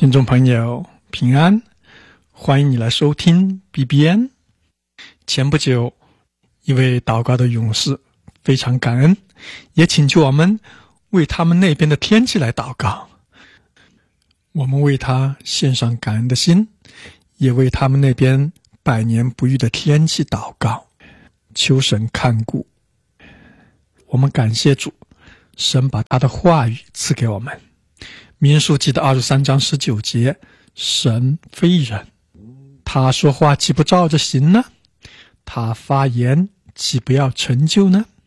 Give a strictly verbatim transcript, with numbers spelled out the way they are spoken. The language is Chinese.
听众朋友平安，欢迎你来收听 B B N。 前不久，一位祷告的勇士非常感恩，也请求我们为他们那边的天气来祷告。我们为他献上感恩的心，也为他们那边百年不遇的天气祷告，求神看顾。我们感谢主，神把他的话语赐给我们。民数记的二十三章十九节，神非人，他说话岂不照着行呢？他发言岂不要成就呢？